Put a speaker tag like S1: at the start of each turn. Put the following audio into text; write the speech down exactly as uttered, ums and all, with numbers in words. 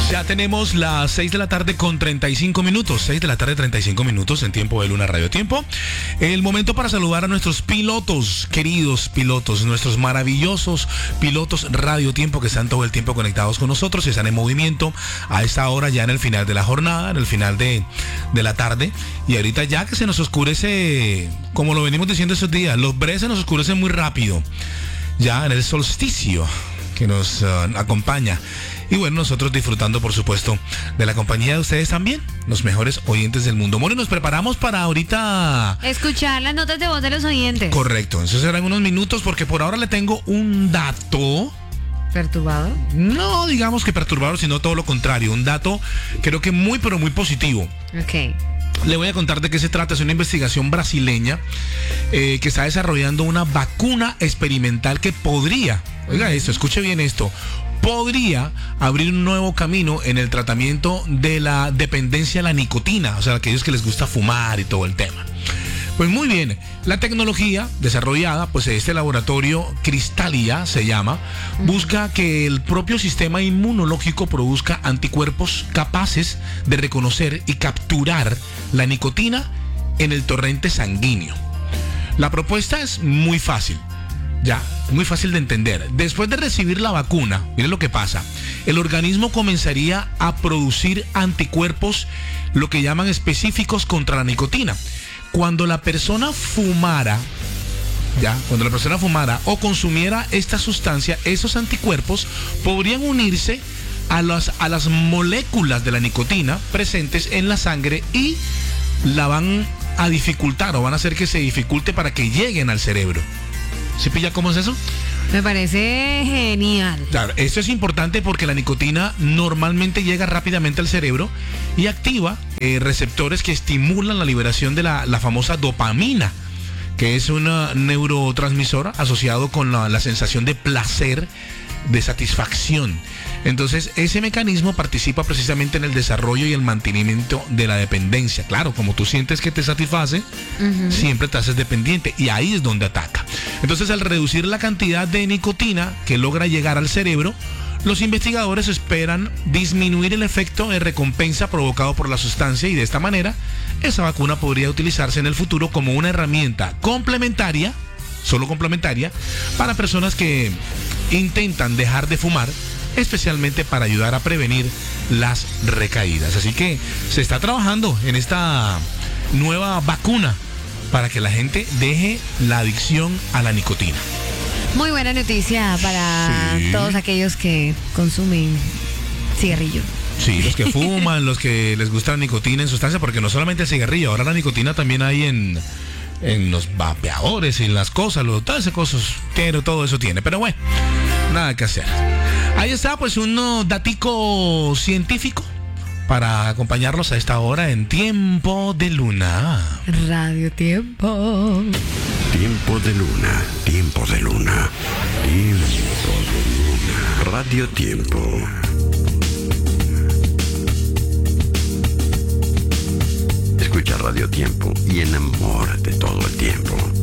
S1: Ya tenemos las seis de la tarde con treinta y cinco minutos. seis de la tarde, treinta y cinco minutos en Tiempo de Luna Radio Tiempo. El momento para saludar a nuestros pilotos, queridos pilotos, nuestros maravillosos pilotos Radio Tiempo que están todo el tiempo conectados con nosotros y están en movimiento a esta hora ya en el final de la jornada, en el final de, de la tarde. Y ahorita ya que se nos oscurece, como lo venimos diciendo estos días, los breves se nos oscurecen muy rápido. Ya en el solsticio que nos uh, acompaña. Y bueno, nosotros disfrutando, por supuesto, de la compañía de ustedes también, los mejores oyentes del mundo. Mori, nos preparamos para ahorita
S2: escuchar las notas de voz de los oyentes.
S1: Correcto, eso serán unos minutos porque por ahora le tengo un dato.
S2: ¿Perturbador?
S1: No, digamos que perturbador, sino todo lo contrario. Un dato creo que muy, pero muy positivo.
S2: Ok.
S1: Le voy a contar de qué se trata. Es una investigación brasileña eh, que está desarrollando una vacuna experimental que podría, oiga esto, escuche bien esto, podría abrir un nuevo camino en el tratamiento de la dependencia a la nicotina, o sea, aquellos que les gusta fumar y todo el tema. Pues muy bien, la tecnología desarrollada, pues este laboratorio Cristalia se llama, busca que el propio sistema inmunológico produzca anticuerpos capaces de reconocer y capturar la nicotina en el torrente sanguíneo. La propuesta es muy fácil, ya, muy fácil de entender. Después de recibir la vacuna, miren lo que pasa, el organismo comenzaría a producir anticuerpos, lo que llaman específicos contra la nicotina. Cuando la persona fumara, ya, cuando la persona fumara o consumiera esta sustancia, esos anticuerpos podrían unirse a las, a las moléculas de la nicotina presentes en la sangre y la van a dificultar o van a hacer que se dificulte para que lleguen al cerebro. ¿Sí pilla cómo es eso?
S2: Me parece genial.
S1: Claro, esto es importante porque la nicotina normalmente llega rápidamente al cerebro y activa eh, receptores que estimulan la liberación de la, la famosa dopamina, que es una neurotransmisora asociado con la, la sensación de placer, de satisfacción. Entonces ese mecanismo participa precisamente en el desarrollo y el mantenimiento de la dependencia. Claro, como tú sientes que te satisface, uh-huh, siempre te haces dependiente y ahí es donde ataca. Entonces al reducir la cantidad de nicotina que logra llegar al cerebro, los investigadores esperan disminuir el efecto de recompensa provocado por la sustancia y de esta manera esa vacuna podría utilizarse en el futuro como una herramienta complementaria, solo complementaria, para personas que intentan dejar de fumar, especialmente para ayudar a prevenir las recaídas. Así que se está trabajando en esta nueva vacuna para que la gente deje la adicción a la nicotina.
S2: Muy buena noticia para sí. todos aquellos que consumen cigarrillo.
S1: Sí, los que fuman, los que les gusta la nicotina en sustancia, porque no solamente el cigarrillo, ahora la nicotina también hay en, en los vapeadores y en las cosas, lo, todas esas cosas, pero todo eso tiene. Pero bueno, nada que hacer. Ahí está pues un datico científico para acompañarlos a esta hora en Tiempo de Luna.
S2: Radio Tiempo.
S3: Tiempo de Luna, Tiempo de Luna, Tiempo de Luna. Radio Tiempo. Escucha Radio Tiempo y enamórate todo el tiempo.